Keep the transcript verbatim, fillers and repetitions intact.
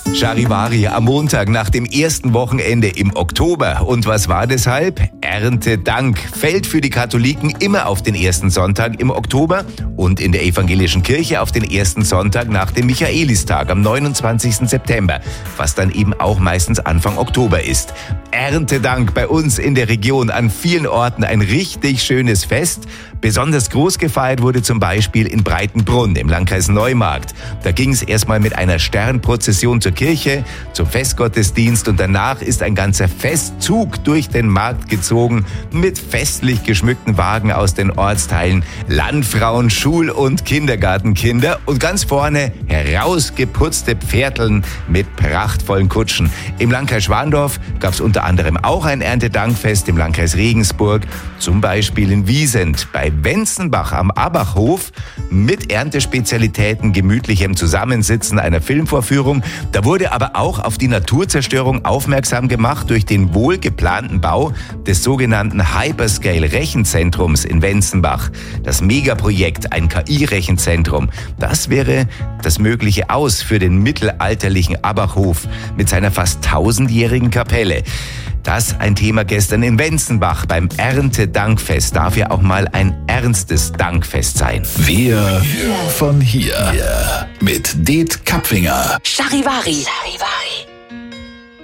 Charivari am Montag nach dem ersten Wochenende im Oktober. Und was war deshalb? Erntedank fällt für die Katholiken immer auf den ersten Sonntag im Oktober und in der evangelischen Kirche auf den ersten Sonntag nach dem Michaelistag am neunundzwanzigsten September, was dann eben auch meistens Anfang Oktober ist. Erntedank bei uns in der Region an vielen Orten ein richtig schönes Fest. Besonders groß gefeiert wurde zum Beispiel in Breitenbrunn im Landkreis Neumarkt. Da ging es erstmal mit einer Sternprozession zur Kirche, zum Festgottesdienst und danach ist ein ganzer Festzug durch den Markt gezogen mit festlich geschmückten Wagen aus den Ortsteilen, Landfrauen, Schul- und Kindergartenkinder und ganz vorne herausgeputzte Pferdeln mit prachtvollen Kutschen. Im Landkreis Schwandorf gab es unter anderem auch ein Erntedankfest, im Landkreis Regensburg, zum Beispiel in Wiesent, bei Wenzenbach am Abachhof mit Erntespezialitäten, gemütlichem Zusammensitzen, einer Filmvorführung. Da wurde aber auch auf die Naturzerstörung aufmerksam gemacht durch den wohlgeplanten Bau des sogenannten Hyperscale-Rechenzentrums in Wenzenbach. Das Megaprojekt, ein K I-Rechenzentrum, das wäre das mögliche Aus für den mittelalterlichen Abachhof mit seiner fast tausendjährigen Kapelle. Das ein Thema gestern in Wenzenbach beim Erntedankfest. Darf ja auch mal ein ernstes Dankfest sein. Wir von hier. Mit Det Kapfinger. Charivari. Charivari.